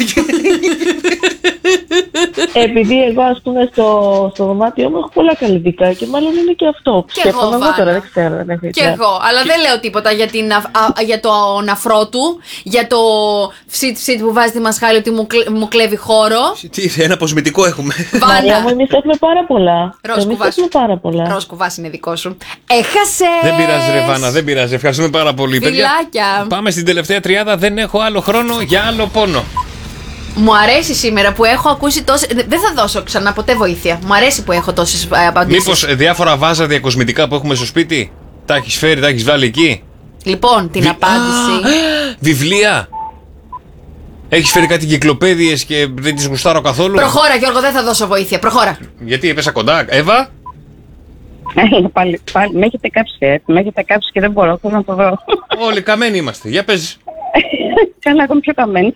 Επειδή εγώ ας πούμε στο, στο δωμάτιό μου έχω πολλά καλλιτικά και μάλλον είναι και αυτό. Κι εγώ, Σκέφτομαι εγώ Βάνα. τώρα, δεν ξέρω. Δεν έχω Κι ιδέα. εγώ, αλλά δεν λέω τίποτα για, την, α, α, για το ναφρό του, για το φσιτ φσιτ που βάζει τη μασχάλη ότι μου, κλε- μου κλέβει χώρο. Τι, ένα αποσμητικό έχουμε. Μαρία μου, Βάνα, εμείς έχουμε πάρα πολλά. Ροζ Εμείς κουβάς. έχουμε πάρα πολλά. ροζ κουβάς είναι δικό σου. Έχασες. Δεν πειράζει ρε Βάνα, δεν πειράζει. Ευχαριστούμε πάρα πολύ. Παιδιά, Φιλάκια. πάμε στην τελευταία τριάδα. Δεν έχω άλλο χρόνο για άλλο πόνο. Μου αρέσει σήμερα που έχω ακούσει τόσες. Δεν θα δώσω ξανά ποτέ βοήθεια. Μου αρέσει που έχω τόσες απαντήσεις. Μήπως ε, διάφορα βάζα διακοσμητικά που έχουμε στο σπίτι τα έχεις φέρει, τα έχεις βάλει εκεί? Λοιπόν, την Βι... απάντηση. Α, βιβλία. Έχεις φέρει κάτι κυκλοπαίδειες και δεν τις γουστάρω καθόλου. Προχώρα, Γιώργο, δεν θα δώσω βοήθεια. Προχώρα. Γιατί έπεσα κοντά. Εύα. πάλι, πάλι, με έχετε κάψει, ε. με έχετε κάψει και δεν μπορώ, θέλω να το δω. Όλοι καμένοι είμαστε. Για πες. Καλά, εγώ είμαι πιο καμένη.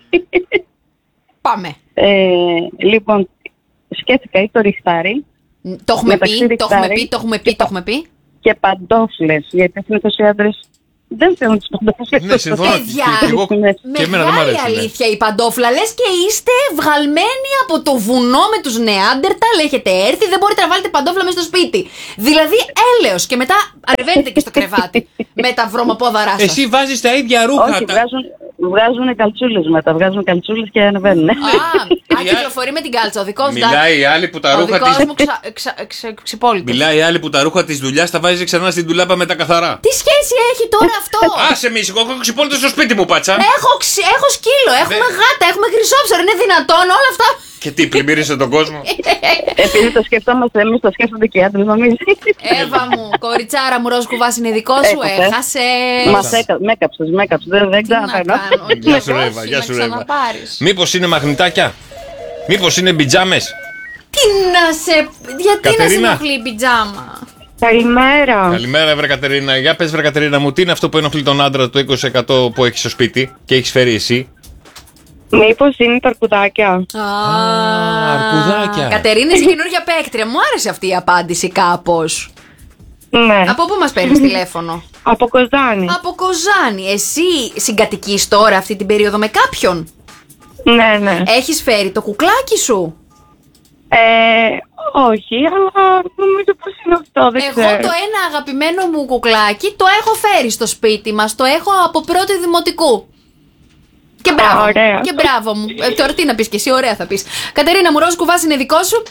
Πάμε. Ε, λοιπόν, σκέφτηκα ή το ριχτάρι. Το έχουμε πει, το έχουμε πει, το έχουμε πει, το έχουμε πει. Και παντόφλες, γιατί συνήθως οι άντρες δεν θέλουν τις παντόφλες. Ναι, συμφωνώ. Παιδιά, και, και, εγώ, και εμένα δεν μου αρέσει. Μεγάλη αλήθεια η παντόφλα. Λες και είστε βγαλμένοι από το βουνό με τους Νεάντερταλ. Έχετε έρθει, δεν μπορείτε να βάλετε παντόφλα μέσα στο σπίτι. Δηλαδή έλεος. Και μετά ανεβαίνετε και στο κρεβάτι με τα βρωμοπόδαρά σας. Εσύ βάζεις τα ίδια ρούχα. Όχι, βγάζουν, βγάζουν καλτσούλες μετά. Βγάζουν καλτσούλες και ανεβαίνουν. Α, κυκλοφορεί με την κάλτσα. Ο δικός μου. Μιλάει η άλλη που τα ρούχα της. της. Μου ξα, ξα, ξα, ξυπόλυτος. Μιλάει η άλλη που τα ρούχα της δουλειάς τα βάζει ξανά στην ντουλάπα με τα καθαρά. Τι σχέση έχει τώρα αυτό? Άσε με ησυχό, έχω ξυπόλυτο στο σπίτι μου, πάτσα. Έχω, ξ, έχω σκύλο, έχουμε Δε... γάτα, έχουμε χρυσόψαρο. Είναι δυνατόν όλα αυτά? Και τι, πλημμύρισε τον κόσμο. Επειδή το σκεφτόμαστε εμείς, το σκέφτονται και οι άντρες, νομίζει. Εύα μου, κοριτσάρα μου, ροζ κουβάς είναι δικό σου, έχασες. Μας έκα, με έκαψες, με έκαψες, δεν, δεν ξαναπαίρνω. Γεια σου Ρέβα, γεια σου Ρέβα. Μήπως είναι μαγνητάκια, μήπως είναι πιτζάμες. Τι να σε, γιατί Κατερίνα. να σε ενοχλεί η πιτζάμα? Καλημέρα. Καλημέρα, βρε Κατερίνα. Για πες, βρε Κατερίνα μου, τι είναι αυτό που ενοχλεί τον άντρα το είκοσι τοις εκατό που έχεις στο σπίτι και έχεις φέρει εσύ? Μήπως είναι τα αρκουδάκια? Α, αρκουδάκια. Κατερίνα, είσαι καινούργια παίκτρια. Μου άρεσε αυτή η απάντηση κάπως. Ναι. Από πού μας παίρνεις τηλέφωνο? Από Κοζάνη. Από Κοζάνη. Εσύ συγκατοικείς τώρα αυτή την περίοδο με κάποιον? Ναι, ναι. Έχεις φέρει το κουκλάκι σου? Ε, όχι, αλλά νομίζω πως είναι αυτό, δεν Εγώ ξέρω. το ένα αγαπημένο μου κουκλάκι το έχω φέρει στο σπίτι μας. Το έχω από πρώτη δημοτικού. Και μπράβο. Α, ωραία. Και μπράβο μου. Ε, τώρα τι να πεις και εσύ, ωραία θα πεις. Κατερίνα μου, ροζ κουβάς είναι δικό σου.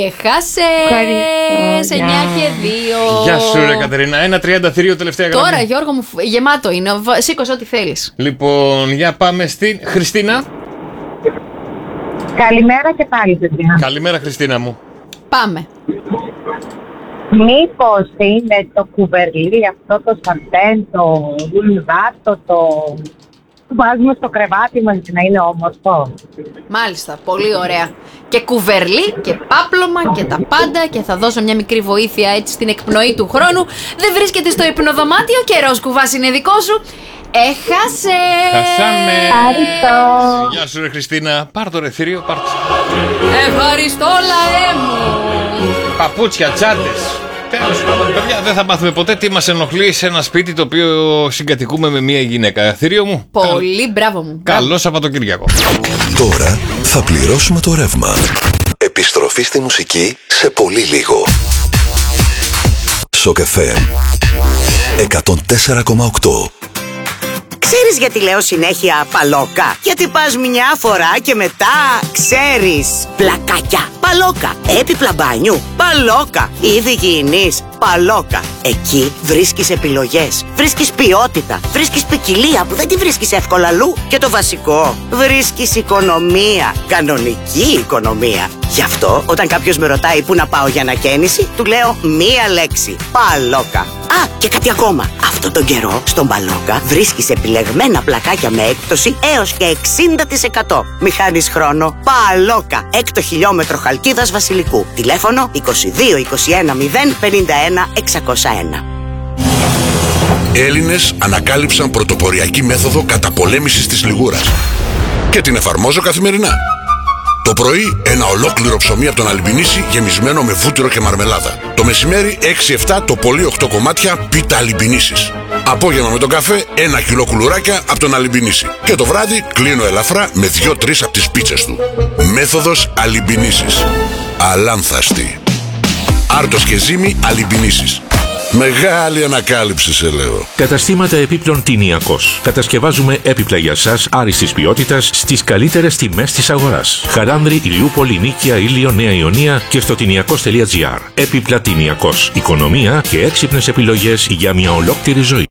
Έχασες εννιά και δύο. Γεια σου ρε Κατερίνα, ένα τριάντα θηρίο τελευταία γραμμή. Τώρα Γιώργο μου γεμάτο είναι. Σήκωσε ό,τι θέλεις. Λοιπόν, για πάμε στην Χριστίνα. Καλημέρα και πάλι, παιδιά. Καλημέρα Χριστίνα μου. Πάμε. Μήπως είναι το κουβερλί, αυτό το σαντέν, το γουλγάτο, το που βάζουμε στο κρεβάτι μας να είναι όμορφο? Μάλιστα, πολύ ωραία. Και κουβερλί και πάπλωμα και τα πάντα. Και θα δώσω μια μικρή βοήθεια έτσι στην εκπνοή του χρόνου. Δεν βρίσκεται στο υπνοδωμάτιο και ροζ κουβάς είναι δικό σου. Έχασε! Χασάμε! Ευχαριστώ! Γεια σου ρε Χριστίνα, πάρ' το ρε θηρίο, πάρ' το. Ευχαριστώ λαέ μου! Παπούτσια, τσάντες. Τέλος πάντων, παιδιά, δεν θα μάθουμε ποτέ τι μας ενοχλεί σε ένα σπίτι το οποίο συγκατοικούμε με μία γυναίκα. Θηρίο μου. Πολύ μπράβο μου. Καλό Σαββατοκύριακο. Τώρα θα πληρώσουμε το ρεύμα. Επιστροφή στη μουσική σε πολύ λίγο. Σοκ εφ εμ εκατόν τέσσερα κόμμα οκτώ. Ξέρεις γιατί λέω συνέχεια παλόκα? Γιατί πας μια φορά και μετά ξέρεις. Πλακάκια, παλόκα. Έπιπλα μπάνιου, παλόκα. Είδη υγιεινής, παλόκα. Εκεί βρίσκεις επιλογές, βρίσκεις ποιότητα, βρίσκεις ποικιλία που δεν τη βρίσκεις εύκολα αλλού. Και το βασικό, βρίσκεις οικονομία, κανονική οικονομία. Γι' αυτό όταν κάποιος με ρωτάει πού να πάω για ανακαίνιση, του λέω μία λέξη, παλόκα. Α, και κάτι ακόμα. Αυτόν τον καιρό στον Παλόκα βρίσκεις επιλεγμένα πλακάκια με έκπτωση έως και εξήντα τοις εκατό. Μη χάνεις χρόνο. Παλόκα, έκτο χιλιόμετρο Χαλκίδας Βασιλικού. Τηλέφωνο είκοσι δύο είκοσι ένα μηδέν πενήντα ένα εξακόσια ένα. Έλληνες ανακάλυψαν πρωτοποριακή μέθοδο καταπολέμησης της λιγούρας και την εφαρμόζω καθημερινά. Το πρωί ένα ολόκληρο ψωμί από τον Αλιμπινίση γεμισμένο με βούτυρο και μαρμελάδα. Το μεσημέρι έξι εφτά το πολύ οκτώ κομμάτια πίτα Αλιμπινίσης. Απόγευμα με τον καφέ ένα κιλό κουλουράκια από τον Αλιμπινίση. Και το βράδυ κλείνω ελαφρά με δύο τρεις από τις πίτσες του. Μέθοδος Αλιμπινίσης. Αλάνθαστη. Άρτος και ζύμη Αλιμπινίσης. Μεγάλη ανακάλυψη σε λέω. Καταστήματα επίπλων Τινιακός. Κατασκευάζουμε έπιπλα για σας άριστης ποιότητας στις καλύτερες τιμές της αγοράς. Χαράνδρη, Ηλιούπολη, Νίκαια, Ήλιο, Νέα Ιωνία και στο τινιακός τελεία τζι άρ. Έπιπλα Τινιακός. Οικονομία και έξυπνες επιλογές για μια ολόκληρη ζωή.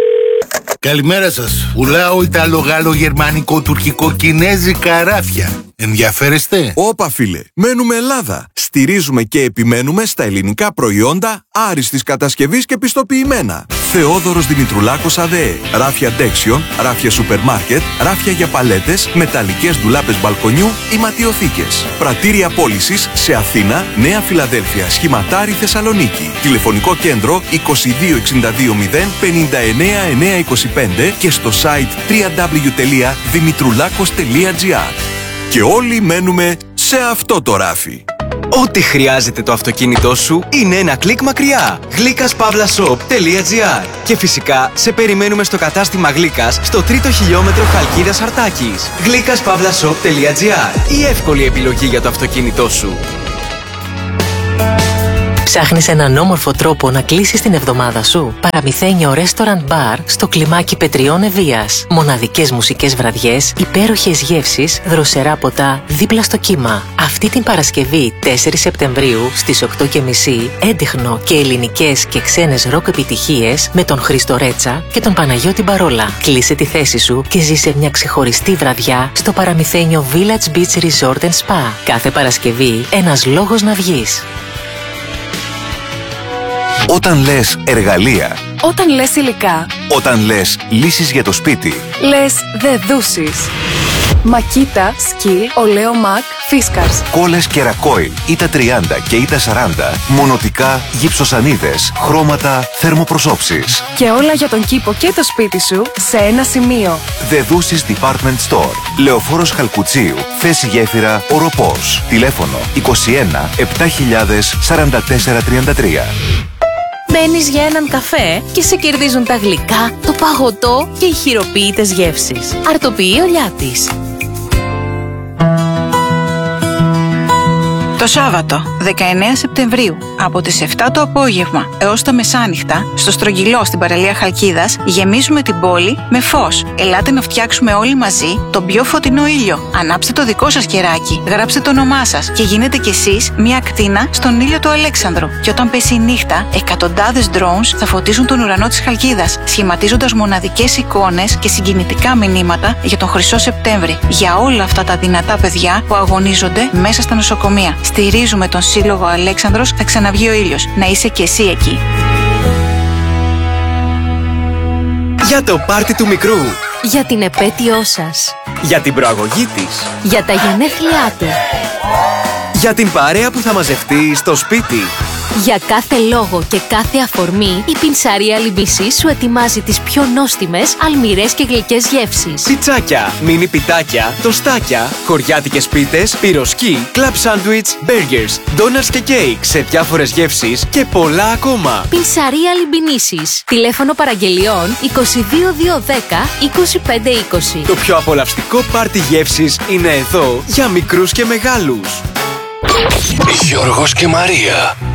Καλημέρα σας. Πουλάω Ιταλο, Γάλλο, Γερμανικό, Τουρκικό, Κινέζικα ράφια. Ενδιαφέρεστε? Όπα φίλε, μένουμε Ελλάδα. Στηρίζουμε και επιμένουμε στα ελληνικά προϊόντα άριστης κατασκευής και πιστοποιημένα. Θεόδωρος Δημητρουλάκος ΑΔΕ. Ράφια Ντέξιον, ράφια σούπερ μάρκετ, ράφια για παλέτες, μεταλλικές ντουλάπες μπαλκονιού ή ματιοθήκες. Πρατήρια πώλησης σε Αθήνα, Νέα Φιλαδέλφια, Σχηματάρι, Θεσσαλονίκη. Τηλεφωνικό κέντρο είκοσι δύο εξήντα δύο μηδέν πενήντα εννέα εννιακόσια είκοσι πέντε και στο site double-u double-u double-u τελεία δημητρουλάκος τελεία gr. Και όλοι μένουμε σε αυτό το ράφι. Ό,τι χρειάζεται το αυτοκίνητό σου είναι ένα κλικ μακριά. γλύκας παύλα σοπ τελεία gr. Και φυσικά σε περιμένουμε στο κατάστημα Γλύκας στο τρίτο χιλιόμετρο Χαλκίδας Αρτάκης. γλύκας παύλα σοπ τελεία gr. Η εύκολη επιλογή για το αυτοκίνητό σου. Ψάχνεις έναν όμορφο τρόπο να κλείσεις την εβδομάδα σου? Παραμυθένιο Restaurant Bar στο κλιμάκι Πετριών Ευβοίας. Μοναδικές μουσικές βραδιές, υπέροχες γεύσεις, δροσερά ποτά δίπλα στο κύμα. Αυτή την Παρασκευή τέσσερις Σεπτεμβρίου στις οκτώ και μισή έντεχνο και ελληνικές και ξένες ροκ επιτυχίες με τον Χρήστο Ρέτσα και τον Παναγιώτη Μπαρόλα. Κλείσε τη θέση σου και ζήσε μια ξεχωριστή βραδιά στο παραμυθένιο Village Beach Resort and Spa. Κάθε Παρασκευή ένας λόγος να βγεις. Όταν λες εργαλεία, Όταν λες υλικά, όταν λες λύσεις για το σπίτι, λες δεδούσεις. Μακίτα, Σκυλ, Ολέο Μακ, Φίσκαρς. κόλλες και ρακόιλ, ΙΤΑ τριάντα και ΙΤΑ σαράντα, μονοτικά, γυψοσανίδες, χρώματα, θερμοπροσώψεις. Και όλα για τον κήπο και το σπίτι σου σε ένα σημείο. Δεδούσεις Department Store. Λεωφόρος Χαλκουτσίου, θέση γέφυρα Οροπός. Τηλέφωνο είκοσι ένα επτά χιλιάδες σαράντα τέσσερα τριάντα τρία. Μπαίνεις για έναν καφέ και σε κερδίζουν τα γλυκά, το παγωτό και οι χειροποίητες γεύσεις. Αρτοποιεί ο Λιάτης. Το Σάββατο, δεκαεννέα Σεπτεμβρίου, από τις επτά το απόγευμα έως τα μεσάνυχτα, στο Στρογγυλό στην παραλία Χαλκίδας, γεμίζουμε την πόλη με φως. Ελάτε να φτιάξουμε όλοι μαζί τον πιο φωτεινό ήλιο. Ανάψτε το δικό σας κεράκι, γράψτε το όνομά σας και γίνετε κι εσείς μια ακτίνα στον ήλιο του Αλέξανδρου. Και όταν πέσει η νύχτα, εκατοντάδες drones θα φωτίζουν τον ουρανό της Χαλκίδας, σχηματίζοντας μοναδικές εικόνες και συγκινητικά μηνύματα για τον Χρυσό Σεπτέμβρη. Για όλα αυτά τα δυνατά παιδιά που αγωνίζονται μέσα στα νοσοκομεία. Στηρίζουμε τον Σύλλογο Αλέξανδρος, θα ξαναβγεί ο ήλιος. Να είσαι και εσύ εκεί. Για το πάρτι του μικρού. Για την επέτειό σας. Για την προαγωγή της. Για τα γενέθλιά του. Για την παρέα που θα μαζευτεί στο σπίτι. Για κάθε λόγο και κάθε αφορμή, η Πινσαρία Λιμπισή σου ετοιμάζει τις πιο νόστιμες, αλμυρές και γλυκές γεύσεις. Πιτσάκια, μίνι πιτάκια, τοστάκια, χωριάτικες πίτες, πυροσκή, κλαμπ σάντουιτς, μπέργκερς, ντόνατς και κέικ σε διάφορες γεύσεις και πολλά ακόμα. Πινσαρία Λιμπινίσης. Τηλέφωνο παραγγελιών είκοσι δύο διακόσια δέκα είκοσι πέντε είκοσι. Το πιο απολαυστικό πάρτι γεύσεις είναι εδώ για μικρούς και μεγάλους. Γιώργος και Μαρία.